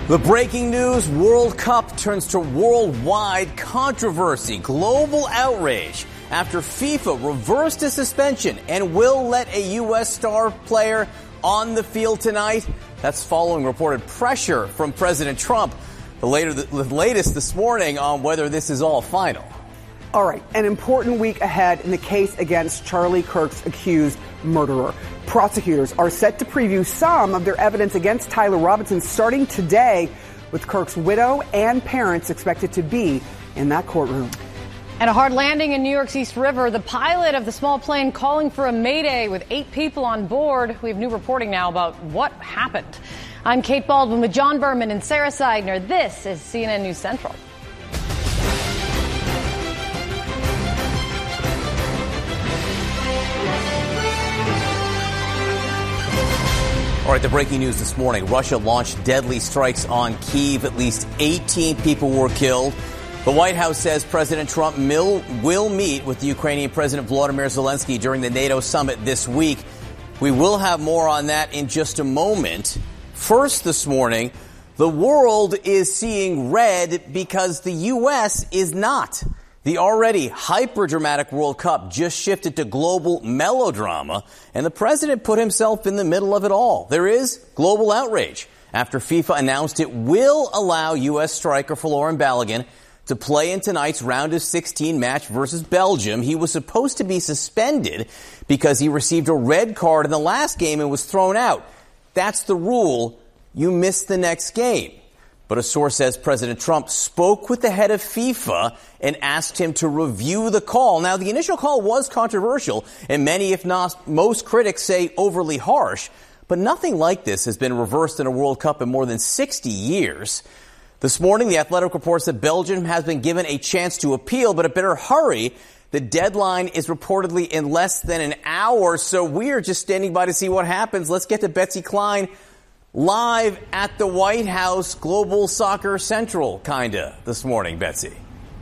The breaking news, World Cup turns to worldwide controversy, global outrage after FIFA reversed a suspension and will let a U.S. star player on the field tonight. That's following reported pressure from President Trump. The latest this morning on whether this is all final. All right, an important week ahead in the case against Charlie Kirk's accused murderer. Prosecutors are set to preview some of their evidence against Tyler Robinson starting today, with Kirk's widow and parents expected to be in that courtroom. And a hard landing in New York's East River. The pilot of the small plane calling for a mayday with 8 people on board. We have new reporting now about what happened. I'm Kate Baldwin with John Berman and Sarah Seidner. This is CNN News Central. All right, the breaking news this morning. Russia launched deadly strikes on Kyiv. At least 18 people were killed. The White House says President Trump will meet with the Ukrainian President Volodymyr Zelensky during the NATO summit this week. We will have more on that in just a moment. First this morning, the world is seeing red because the U.S. is not. The already hyper-dramatic World Cup just shifted to global melodrama, and the president put himself in the middle of it all. There is global outrage after FIFA announced it will allow U.S. striker Folarin Balogun to play in tonight's round of 16 match versus Belgium. He was supposed to be suspended because he received a red card in the last game and was thrown out. That's the rule. You miss the next game. But a source says President Trump spoke with the head of FIFA and asked him to review the call. Now, the initial call was controversial, and many, if not most, critics say overly harsh. But nothing like this has been reversed in a World Cup in more than 60 years. This morning, The Athletic reports that Belgium has been given a chance to appeal, but it better hurry. The deadline is reportedly in less than an hour, so we're just standing by to see what happens. Let's get to Betsy Klein live at the White House, Global Soccer Central, this morning, Betsy.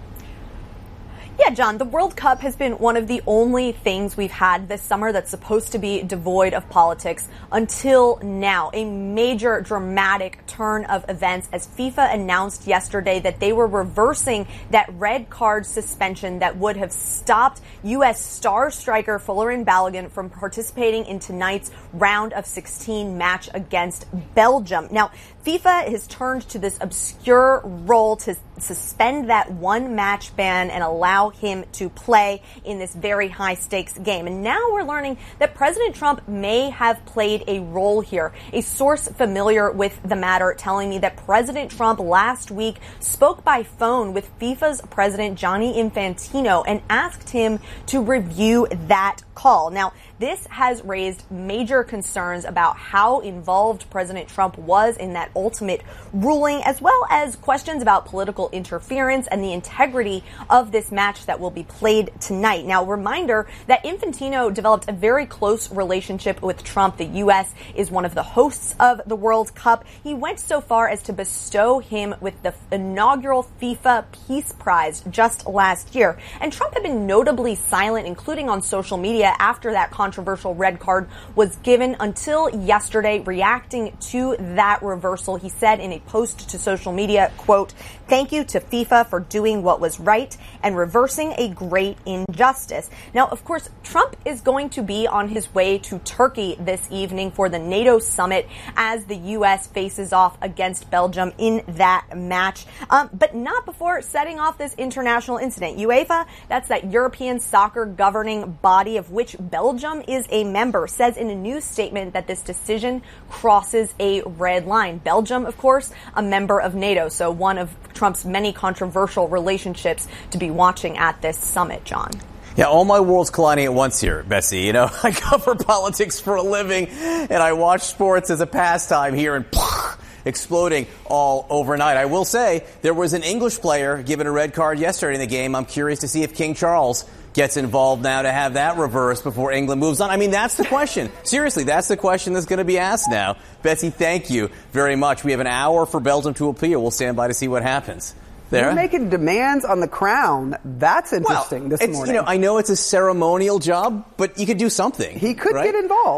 Yeah, John, the World Cup has been one of the only things we've had this summer that's supposed to be devoid of politics until now. A major dramatic turn of events as FIFA announced yesterday that they were reversing that red card suspension that would have stopped U.S. star striker Folarin Balogun from participating in tonight's round of 16 match against Belgium. Now, FIFA has turned to this obscure role to suspend that one match ban and allow him to play in this very high stakes game. And now we're learning that President Trump may have played a role here. A source familiar with the matter telling me that President Trump last week spoke by phone with FIFA's president Gianni Infantino and asked him to review that call. Now, this has raised major concerns about how involved President Trump was in that ultimate ruling, as well as questions about political interference and the integrity of this match that will be played tonight. Now, reminder that Infantino developed a very close relationship with Trump. The U.S. is one of the hosts of the World Cup. He went so far as to bestow him with the inaugural FIFA Peace Prize just last year. And Trump had been notably silent, including on social media, after that controversial red card was given until yesterday. Reacting to that reversal, he said in a post to social media, quote, "Thank you to FIFA for doing what was right and reversing a great injustice." Now, of course, Trump is going to be on his way to Turkey this evening for the NATO summit as the U.S. faces off against Belgium in that match, but not before setting off this international incident. UEFA, that's that European soccer governing body of which Belgium is a member, says in a news statement that this decision crosses a red line. Belgium, of course, a member of NATO, so one of Trump's many controversial relationships to be watching at this summit, John. Yeah, all my worlds colliding at once here, Betsy. You know, I cover politics for a living, and I watch sports as a pastime here, and exploding all overnight. I will say there was an English player given a red card yesterday in the game. I'm curious to see if King Charles gets involved now to have that reversed before England moves on. I mean, that's the question. Seriously, that's the question that's going to be asked now. Betsy, thank you very much. We have an hour for Belgium to appeal. We'll stand by to see what happens. You're making demands on the crown. That's interesting this morning. You know, I know it's a ceremonial job, but you could do something. He could get involved.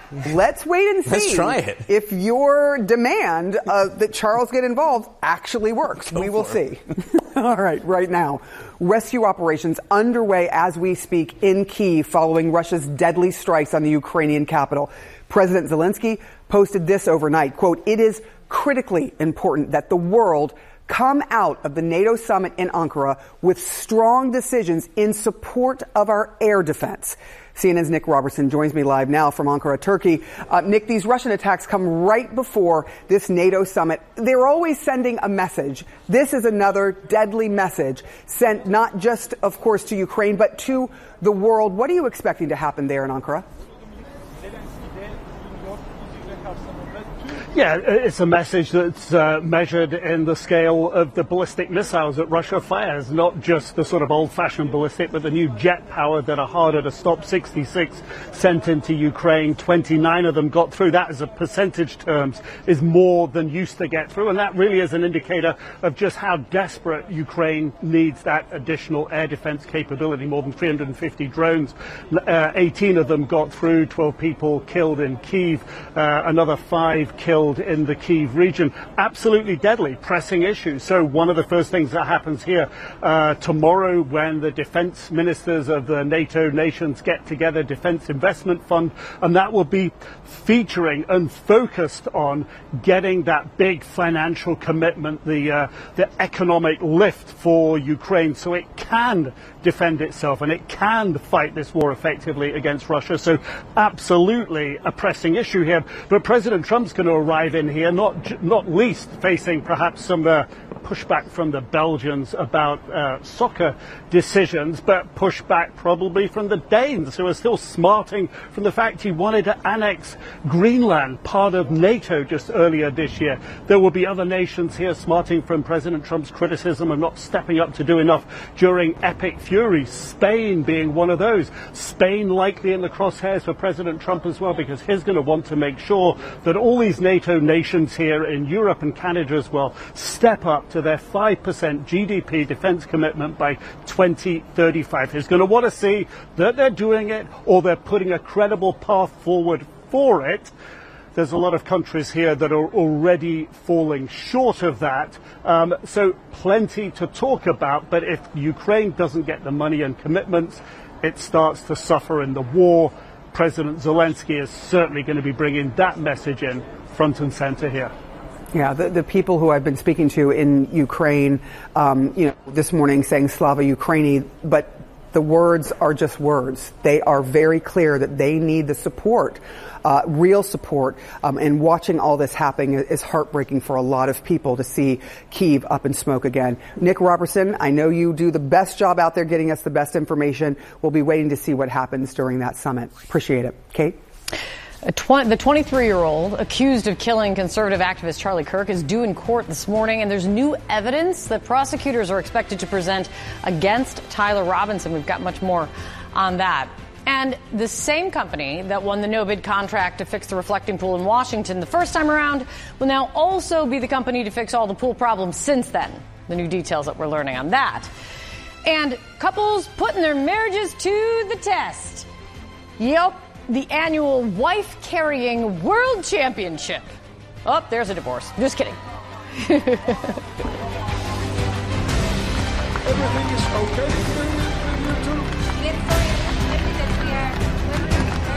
let's wait and see. Let's try it. If your demand that Charles get involved actually works. We will see. All right, right now, rescue operations underway as we speak in Kyiv following Russia's deadly strikes on the Ukrainian capital. President Zelensky posted this overnight, quote, "It is critically important that the world come out of the NATO summit in Ankara with strong decisions in support of our air defense." CNN's Nick Robertson joins me live now from Ankara, Turkey. Nick, these Russian attacks come right before this NATO summit. They're always sending a message. This is another deadly message sent not just, of course, to Ukraine, but to the world. What are you expecting to happen there in Ankara? Yeah, it's a message that's measured in the scale of the ballistic missiles that Russia fires, not just the sort of old-fashioned ballistic, but the new jet-powered that are harder to stop. 66 sent into Ukraine, 29 of them got through. That, as a percentage terms, is more than used to get through, and that really is an indicator of just how desperate Ukraine needs that additional air defense capability. More than 350 drones, 18 of them got through, 12 people killed in Kyiv, another 5 killed in the Kyiv region. Absolutely deadly, pressing issues. So one of the first things that happens here tomorrow, when the defense ministers of the NATO nations get together, Defense Investment Fund, and that will be featuring and focused on getting that big financial commitment, the economic lift for Ukraine, so it can defend itself and it can fight this war effectively against Russia. So absolutely a pressing issue here. But President Trump's going to arrive in here, not least facing perhaps some pushback from the Belgians about soccer decisions, but pushback probably from the Danes, who are still smarting from the fact he wanted to annex Greenland, part of NATO, just earlier this year. There will be other nations here smarting from President Trump's criticism of not stepping up to do enough during epic fury, Spain being one of those. Spain likely in the crosshairs for President Trump as well, because he's going to want to make sure that all these NATO nations here in Europe and Canada as well step up to their 5% GDP defense commitment by 2035. He's going to want to see that they're doing it, or they're putting a credible path forward for it. There's a lot of countries here that are already falling short of that. So plenty to talk about. But if Ukraine doesn't get the money and commitments, it starts to suffer in the war. President Zelensky is certainly going to be bringing that message in front and center here. Yeah, the people who I've been speaking to in Ukraine, this morning saying Slava Ukraini, but the words are just words. They are very clear that they need the support, real support. And watching all this happening is heartbreaking for a lot of people to see Kyiv up in smoke again. Nick Robertson, I know you do the best job out there getting us the best information. We'll be waiting to see what happens during that summit. Appreciate it. Kate? The 23-year-old accused of killing conservative activist Charlie Kirk is due in court this morning, and there's new evidence that prosecutors are expected to present against Tyler Robinson. We've got much more on that. And the same company that won the no-bid contract to fix the reflecting pool in Washington the first time around will now also be the company to fix all the pool problems since then. The new details that we're learning on that. And couples putting their marriages to the test. Yep. The annual wife-carrying world championship. Oh, there's a divorce. Just kidding. Everything is okay for you two?